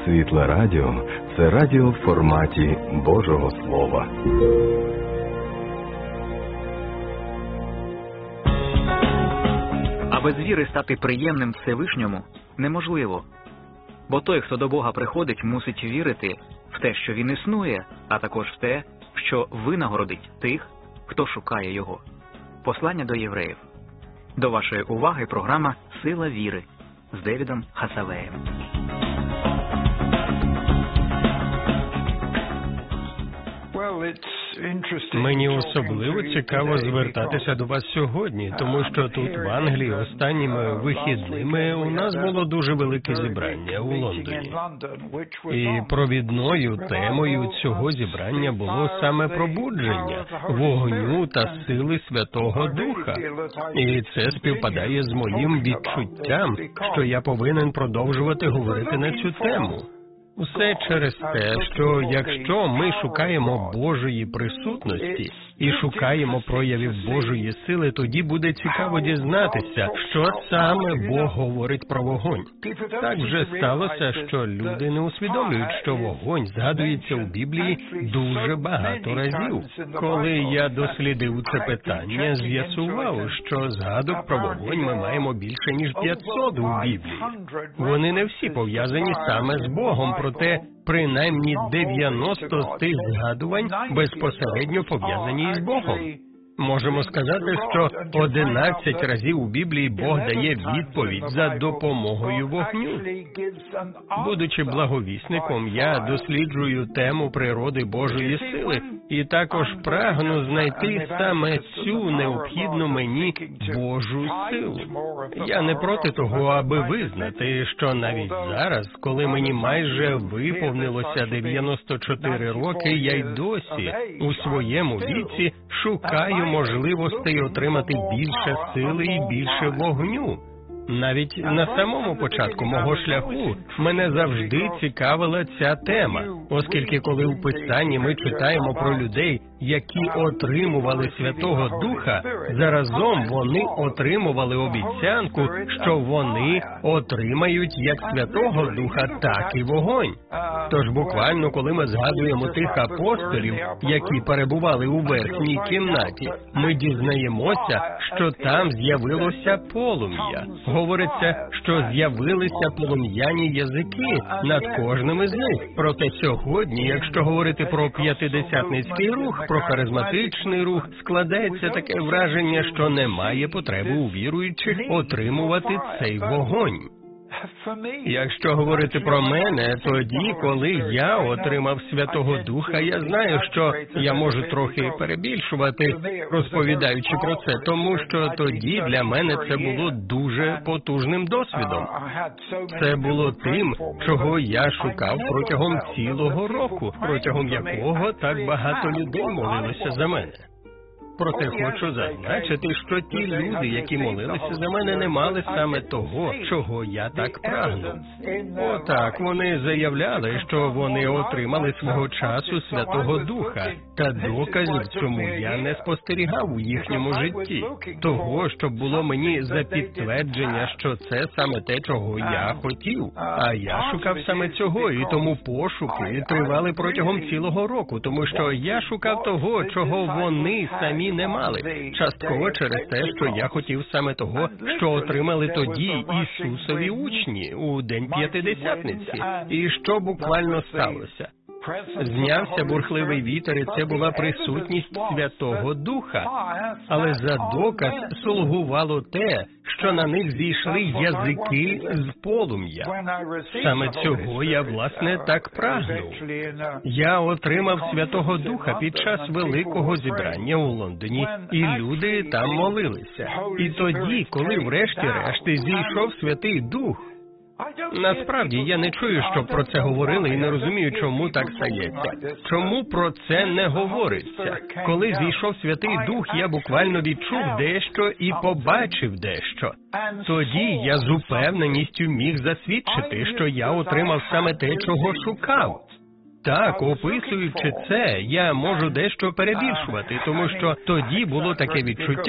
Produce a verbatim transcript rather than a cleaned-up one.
Світле Радіо – це радіо в форматі Божого Слова. А без віри стати приємним Всевишньому неможливо. Бо той, хто до Бога приходить, мусить вірити в те, що Він існує, а також в те, що винагородить тих, хто шукає Його. Послання до євреїв. До вашої уваги програма «Сила віри» з Девідом Хасавеєм. Мені особливо цікаво звертатися до вас сьогодні, тому що тут, в Англії, останніми вихідними у нас було дуже велике зібрання у Лондоні. І провідною темою цього зібрання було саме пробудження, вогню та сили Святого Духа. І це співпадає з моїм відчуттям, що я повинен продовжувати говорити на цю тему. Усе через те, що якщо ми шукаємо Божої присутності і шукаємо проявів Божої сили, тоді буде цікаво дізнатися, що саме Бог говорить про вогонь. Так вже сталося, що люди не усвідомлюють, що вогонь згадується у Біблії дуже багато разів. Коли я дослідив це питання, з'ясував, що згадок про вогонь ми маємо більше, ніж п'ятсот у Біблії. Вони не всі пов'язані саме з Богом, проте принаймні дев'яносто з тих згадувань безпосередньо пов'язані із Богом. Можемо сказати, що одинадцять разів у Біблії Бог дає відповідь за допомогою вогню. Будучи благовісником, я досліджую тему природи Божої сили і також прагну знайти саме цю необхідну мені Божу силу. Я не проти того, аби визнати, що навіть зараз, коли мені майже виповнилося дев'яносто чотири роки, я й досі у своєму віці шукаю можливостей отримати більше сили і більше вогню. Навіть на самому початку мого шляху мене завжди цікавила ця тема, оскільки коли у Писанні ми читаємо про людей, які отримували Святого Духа, заразом вони отримували обіцянку, що вони отримають як Святого Духа, так і вогонь. Тож буквально, коли ми згадуємо тих апостолів, які перебували у верхній кімнаті, ми дізнаємося, що там з'явилося полум'я. Говориться, що з'явилися полум'яні язики над кожним із них. Проте сьогодні, якщо говорити про п'ятидесятницький рух, про харизматичний рух, складається таке враження, що немає потреби у віруючих отримувати цей вогонь. Якщо говорити про мене, тоді, коли я отримав Святого Духа, я знаю, що я можу трохи перебільшувати, розповідаючи про це, тому що тоді для мене це було дуже потужним досвідом. Це було тим, чого я шукав протягом цілого року, протягом якого так багато людей молилися за мене. Проте хочу зазначити, що ті люди, які молилися за мене, не мали саме того, чого я так прагнув. Отак, вони заявляли, що вони отримали свого часу Святого Духа, та доказів цьому я не спостерігав у їхньому житті. Того, щоб було мені за підтвердження, що це саме те, чого я хотів. А я шукав саме цього, і тому пошуки тривали протягом цілого року, тому що я шукав того, чого вони самі не мали. Частково через те, що я хотів саме того, що отримали тоді Ісусові учні у День П'ятидесятниці. І що буквально сталося? Знявся бурхливий вітер, і це була присутність Святого Духа. Але за доказ слугувало те, що на них зійшли язики з полум'я. Саме цього я, власне, так прагнув. Я отримав Святого Духа під час великого зібрання у Лондоні, і люди там молилися. І тоді, коли врешті-решт зійшов Святий Дух, насправді, я не чую, щоб про це говорили, і не розумію, чому так стається. Чому про це не говориться? Коли зійшов Святий Дух, я буквально відчув дещо і побачив дещо. Тоді я з упевненістю міг засвідчити, що я отримав саме те, чого шукав. Так, описуючи це, я можу дещо перебільшувати, тому що тоді було таке відчуття,